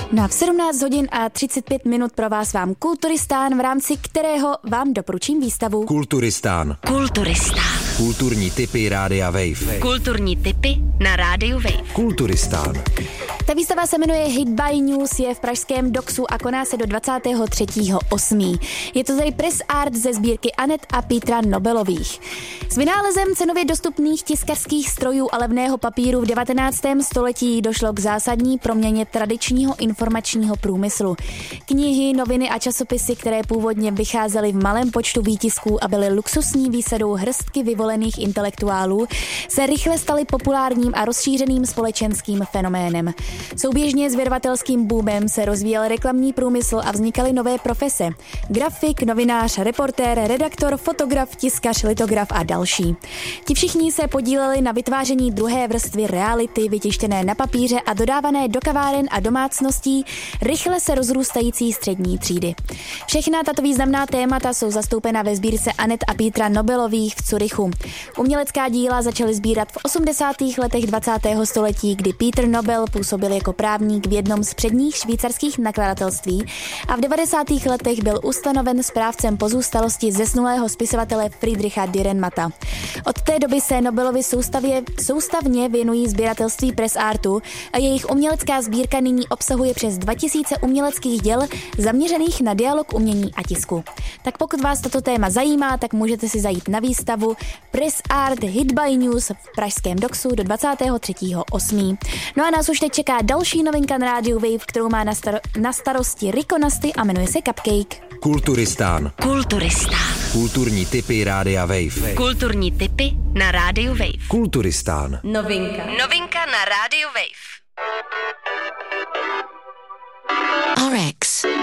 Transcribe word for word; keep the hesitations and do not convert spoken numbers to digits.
Na v sedmnáct hodin a třicet pět minut pro vás vám Kulturistán, v rámci kterého vám doporučím výstavu. Kulturistán. Kulturistán. Kulturní tipy Rádia Wave. Kulturní tipy na Rádiu Wave. Kulturistán. Ta výstava se jmenuje Hit by News, je v pražském Doxu a koná se do dvacátého třetího osmého Je to tady press art ze sbírky Anet a Petra Nobelových. S vynálezem cenově dostupných tiskařských strojů a levného papíru v devatenáctém století došlo k zásadní proměně tradičního informačního průmyslu. Knihy, noviny a časopisy, které původně vycházely v malém počtu výtisků a byly luxusní výsadou hrstky vyvolených intelektuálů, se rychle staly populárním a rozšířeným společenským fenoménem. Souběžně s vydavatelským boomem se rozvíjel reklamní průmysl a vznikaly nové profese. Grafik, novinář, reportér, redaktor, fotograf, tiskař, litograf a další. Ti všichni se podíleli na vytváření druhé vrstvy reality, vytištěné na papíře a dodávané do kaváren a domácností rychle se rozrůstající střední třídy. Všechna tato významná témata jsou zastoupena ve sbírce Anet a Petra Nobelových v Curychu. Umělecká díla začaly sbírat v osmdesátých letech dvacátého století, kdy Peter Nobel působil jako právník v jednom z předních švýcarských nakladatelství a v devadesátých letech byl ustanoven správcem pozůstalosti zesnulého spisovatele Friedricha Dürrenmatta. Od té doby se Nobelovi soustavě, soustavně věnují sběratelství press artu a jejich umělecká sbírka nyní obsahuje přes dva tisíce uměleckých děl zaměřených na dialog umění a tisku. Tak pokud vás toto téma zajímá, tak můžete si zajít na výstavu Press Art Hit by News v pražském Doxu do dvacátého třetího osmého No a nás už teď čeká další novinka na rádiu Wave, kterou má na, star- na starosti Rico Nasty a jmenuje se Cupcake. Kulturistán. Kulturistán. Kulturní tipy Rádia Wave. Kulturní tipy na Rádiu Wave. Kulturistán. Novinka. Novinka na Rádiu Wave. R X.